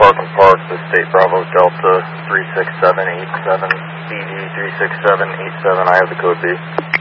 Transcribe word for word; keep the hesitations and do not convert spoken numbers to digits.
Park and Park, the State Bravo Delta three six seven eight seven, B D three six seven eight seven, I have the code B.